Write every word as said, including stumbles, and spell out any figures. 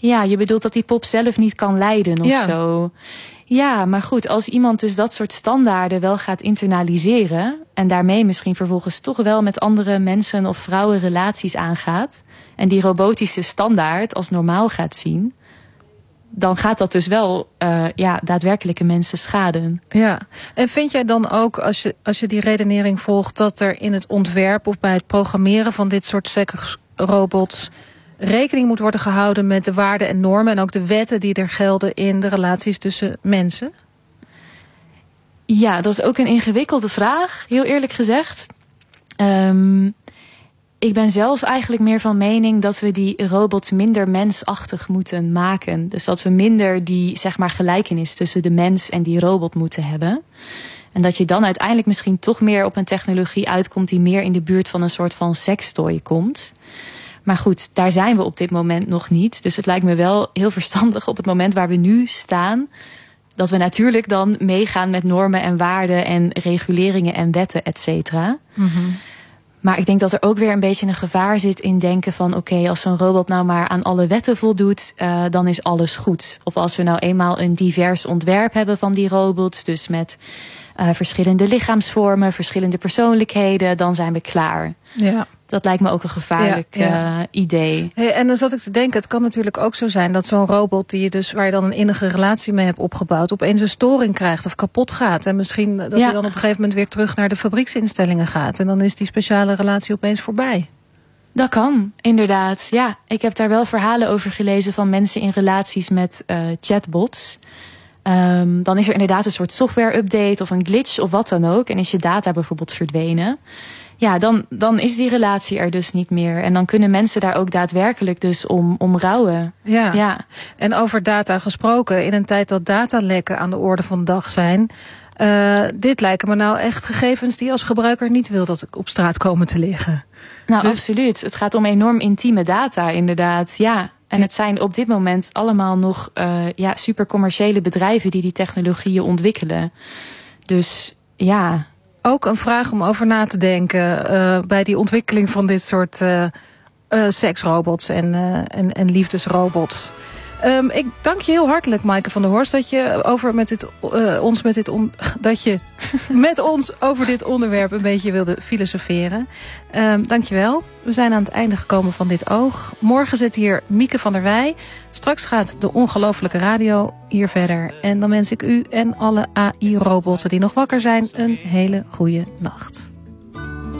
Ja, je bedoelt dat die pop zelf niet kan leiden of ja. zo. Ja, maar goed, als iemand dus dat soort standaarden wel gaat internaliseren en daarmee misschien vervolgens toch wel met andere mensen of vrouwen relaties aangaat en die robotische standaard als normaal gaat zien, dan gaat dat dus wel uh, ja, daadwerkelijke mensen schaden. Ja, en vind jij dan ook, als je, als je die redenering volgt, dat er in het ontwerp of bij het programmeren van dit soort seksrobots rekening moet worden gehouden met de waarden en normen en ook de wetten die er gelden in de relaties tussen mensen? Ja, dat is ook een ingewikkelde vraag, heel eerlijk gezegd. Um, ik ben zelf eigenlijk meer van mening dat we die robots minder mensachtig moeten maken. Dus dat we minder die, zeg maar, gelijkenis tussen de mens en die robot moeten hebben. En dat je dan uiteindelijk misschien toch meer op een technologie uitkomt die meer in de buurt van een soort van sextoy komt. Maar goed, daar zijn we op dit moment nog niet. Dus het lijkt me wel heel verstandig op het moment waar we nu staan, dat we natuurlijk dan meegaan met normen en waarden en reguleringen en wetten, et cetera. Mm-hmm. Maar ik denk dat er ook weer een beetje een gevaar zit in denken van oké, okay, als zo'n robot nou maar aan alle wetten voldoet, uh, dan is alles goed. Of als we nou eenmaal een divers ontwerp hebben van die robots, dus met uh, verschillende lichaamsvormen, verschillende persoonlijkheden, dan zijn we klaar. Ja. Dat lijkt me ook een gevaarlijk ja, ja. Uh, idee. Hey, en dan zat ik te denken, het kan natuurlijk ook zo zijn dat zo'n robot die je dus, waar je dan een innige relatie mee hebt opgebouwd, opeens een storing krijgt of kapot gaat. En misschien dat ja. hij dan op een gegeven moment weer terug naar de fabrieksinstellingen gaat. En dan is die speciale relatie opeens voorbij. Dat kan, inderdaad. Ja, ik heb daar wel verhalen over gelezen van mensen in relaties met uh, chatbots. Um, dan is er inderdaad een soort software-update of een glitch of wat dan ook. En is je data bijvoorbeeld verdwenen. Ja, dan, dan is die relatie er dus niet meer. En dan kunnen mensen daar ook daadwerkelijk dus om, om rouwen. Ja. ja, en over data gesproken, in een tijd dat datalekken aan de orde van de dag zijn, Uh, dit lijken me nou echt gegevens die als gebruiker niet wil dat op straat komen te liggen. Nou, dus absoluut. Het gaat om enorm intieme data, inderdaad. Ja. En het zijn op dit moment allemaal nog uh, ja, super commerciële bedrijven die die technologieën ontwikkelen. Dus ja. Ook een vraag om over na te denken uh, bij die ontwikkeling van dit soort uh, uh, seksrobots en, uh, en, en liefdesrobots. Um, ik dank je heel hartelijk, Maaike van der Horst, dat je over met dit uh, ons met dit on, dat je met ons over dit onderwerp een beetje wilde filosoferen. Um, dank je wel. We zijn aan het einde gekomen van dit oog. Morgen zit hier Mieke van der Wij. Straks gaat de ongelofelijke radio hier verder. En dan wens ik u en alle A I-robotten die nog wakker zijn een hele goede nacht.